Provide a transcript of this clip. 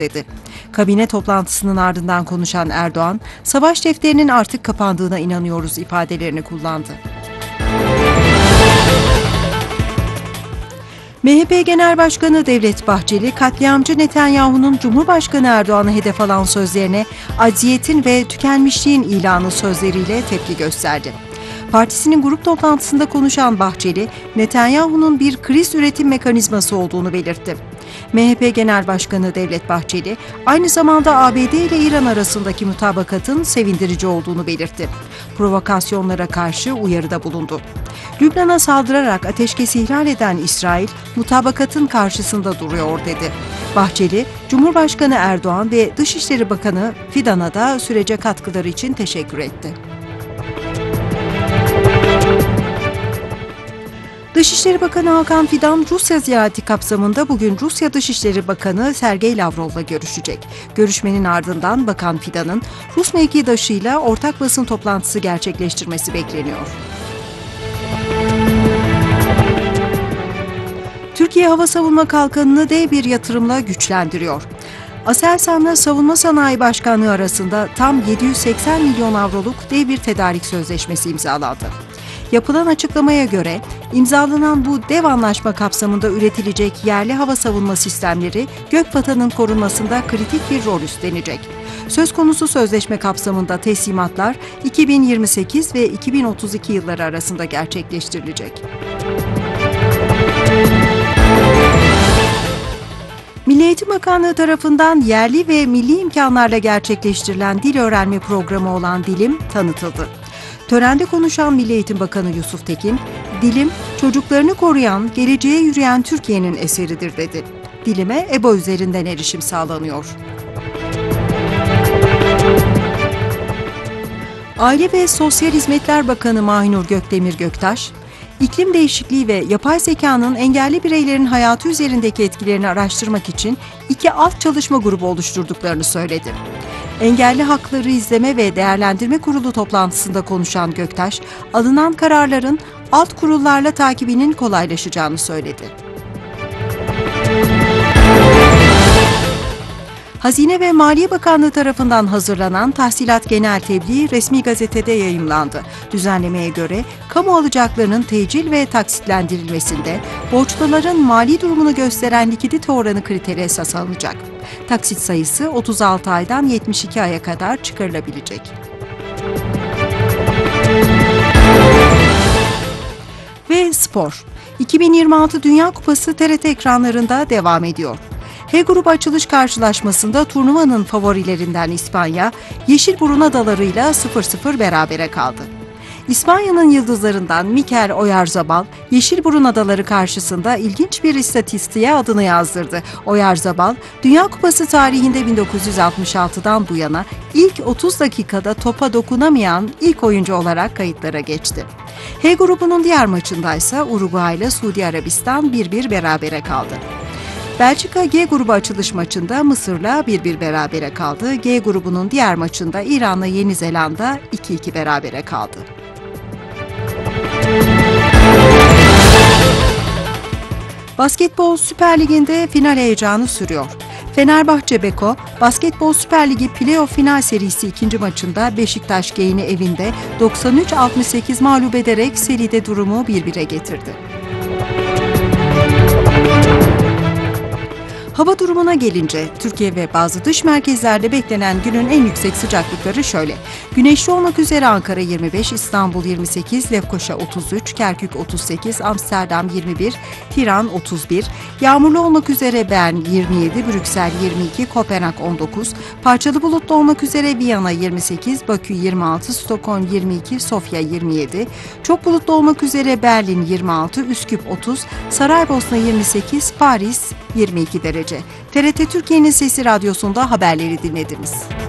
dedi. Kabine toplantısının ardından konuşan Erdoğan, savaş defterinin artık kapandığına inanıyoruz ifadelerini kullandı. MHP Genel Başkanı Devlet Bahçeli, katliamcı Netanyahu'nun Cumhurbaşkanı Erdoğan'ı hedef alan sözlerine acziyetin ve tükenmişliğin ilanı sözleriyle tepki gösterdi. Partisinin grup toplantısında konuşan Bahçeli, Netanyahu'nun bir kriz üretim mekanizması olduğunu belirtti. MHP Genel Başkanı Devlet Bahçeli, aynı zamanda ABD ile İran arasındaki mutabakatın sevindirici olduğunu belirtti. Provokasyonlara karşı uyarıda bulundu. Lübnan'a saldırarak ateşkesi ihlal eden İsrail, mutabakatın karşısında duruyor dedi. Bahçeli, Cumhurbaşkanı Erdoğan ve Dışişleri Bakanı Fidan'a da sürece katkıları için teşekkür etti. Dışişleri Bakanı Hakan Fidan, Rusya ziyareti kapsamında bugün Rusya Dışişleri Bakanı Sergey Lavrov'la görüşecek. Görüşmenin ardından Bakan Fidan'ın Rus mevkidaşıyla ortak basın toplantısı gerçekleştirmesi bekleniyor. Türkiye Hava Savunma Kalkanı'nı dev bir yatırımla güçlendiriyor. Aselsan'la Savunma Sanayi Başkanlığı arasında tam 780 milyon avroluk dev bir tedarik sözleşmesi imzalandı. Yapılan açıklamaya göre imzalanan bu dev anlaşma kapsamında üretilecek yerli hava savunma sistemleri Gökvatan'ın korunmasında kritik bir rol üstlenecek. Söz konusu sözleşme kapsamında teslimatlar 2028 ve 2032 yılları arasında gerçekleştirilecek. Milli Eğitim Bakanlığı tarafından yerli ve milli imkanlarla gerçekleştirilen dil öğrenme programı olan Dilim tanıtıldı. Törende konuşan Milli Eğitim Bakanı Yusuf Tekin, "Dilim, çocuklarını koruyan, geleceğe yürüyen Türkiye'nin eseridir" dedi. Dilime EBA üzerinden erişim sağlanıyor. Aile ve Sosyal Hizmetler Bakanı Mahinur Gökdemir Göktaş, İklim değişikliği ve yapay zekanın engelli bireylerin hayatı üzerindeki etkilerini araştırmak için 2 alt çalışma grubu oluşturduklarını söyledi. Engelli Hakları İzleme ve Değerlendirme Kurulu toplantısında konuşan Göktaş, alınan kararların alt kurullarla takibinin kolaylaşacağını söyledi. Hazine ve Maliye Bakanlığı tarafından hazırlanan Tahsilat Genel Tebliği resmi gazetede yayımlandı. Düzenlemeye göre kamu alacaklarının tecil ve taksitlendirilmesinde borçluların mali durumunu gösteren likidite oranı kriteri esas alınacak. Taksit sayısı 36 aydan 72 aya kadar çıkarılabilecek. Ve spor. 2026 Dünya Kupası TRT ekranlarında devam ediyor. H grubu açılış karşılaşmasında turnuvanın favorilerinden İspanya, Yeşilburun adalarıyla 0-0 berabere kaldı. İspanya'nın yıldızlarından Mikel Oyarzabal, Yeşilburun adaları karşısında ilginç bir istatistiğe adını yazdırdı. Oyarzabal, Dünya Kupası tarihinde 1966'dan bu yana ilk 30 dakikada topa dokunamayan ilk oyuncu olarak kayıtlara geçti. H grubunun diğer maçındaysa Uruguay ile Suudi Arabistan 1-1 berabere kaldı. Belçika G grubu açılış maçında Mısır'la 1-1 berabere kaldı. G grubunun diğer maçında İran'la Yeni Zelanda 2-2 berabere kaldı. Basketbol Süper Ligi'nde final heyecanı sürüyor. Fenerbahçe Beko, Basketbol Süper Ligi Playoff final serisi 2. maçında Beşiktaş G'ini evinde 93-68 mağlup ederek seride durumu 1-1'e getirdi. Hava durumuna gelince Türkiye ve bazı dış merkezlerde beklenen günün en yüksek sıcaklıkları şöyle. Güneşli olmak üzere Ankara 25, İstanbul 28, Lefkoşa 33, Kerkük 38, Amsterdam 21, Tiran 31, yağmurlu olmak üzere Bern 27, Brüksel 22, Kopenhag 19, parçalı bulutlu olmak üzere Viyana 28, Bakü 26, Stockholm 22, Sofya 27, çok bulutlu olmak üzere Berlin 26, Üsküp 30, Saraybosna 28, Paris 22 derece. TRT Türkiye'nin Sesi Radyosu'nda haberleri dinlediniz.